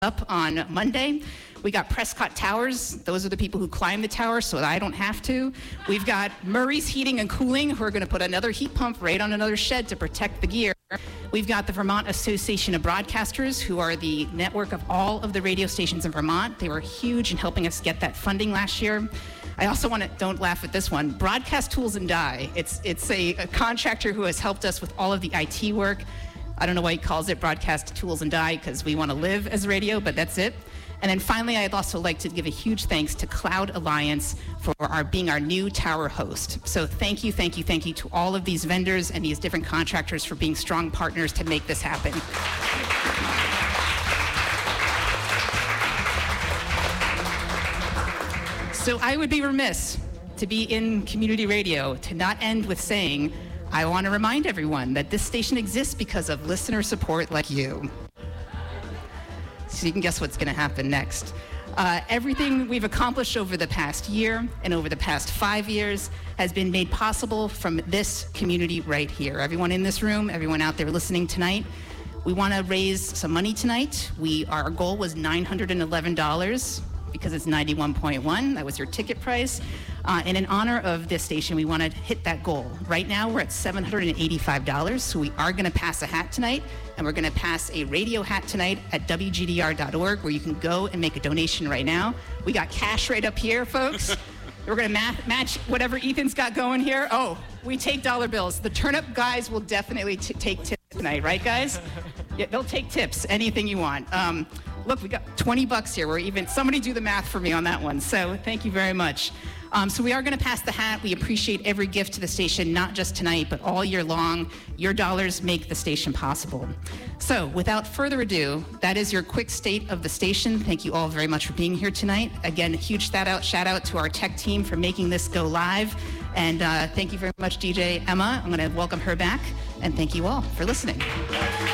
up on Monday. We got Prescott Towers. Those are the people who climb the tower so that I don't have to. We've got Murray's Heating and Cooling, who are going to put another heat pump right on another shed to protect the gear. We've got the Vermont Association of Broadcasters, who are the network of all of the radio stations in Vermont. They were huge in helping us get that funding last year. I also want to, don't laugh at this one, Broadcast Tools and Die. It's a contractor who has helped us with all of the IT work. I don't know why he calls it Broadcast Tools and Die, because we want to live as radio, but that's it. And then finally, I'd also like to give a huge thanks to Cloud Alliance for being our new tower host. So thank you to all of these vendors and these different contractors for being strong partners to make this happen. So I would be remiss to be in community radio to not end with saying, I want to remind everyone that this station exists because of listener support like you. So you can guess what's going to happen next. Everything we've accomplished over the past year and over the past 5 years has been made possible from this community right here. Everyone in this room, everyone out there listening tonight, we want to raise some money tonight. Our goal was $911 because it's 91.1. That was your ticket price. And in honor of this station, we want to hit that goal. Right now, we're at $785, so we are going to pass a hat tonight, and we're going to pass a radio hat tonight at WGDR.org, where you can go and make a donation right now. We got cash right up here, folks. We're going to match whatever Ethan's got going here. Oh, we take dollar bills. The Turnip guys will definitely take tips tonight, right, guys? Yeah, they'll take tips, anything you want. Look, we got $20 here. Somebody do the math for me on that one. So thank you very much. So we are going to pass the hat. We appreciate every gift to the station, not just tonight, but all year long. Your dollars make the station possible. So without further ado, that is your quick state of the station. Thank you all very much for being here tonight. Again, a huge shout out to our tech team for making this go live. And thank you very much, DJ Emma. I'm going to welcome her back. And thank you all for listening.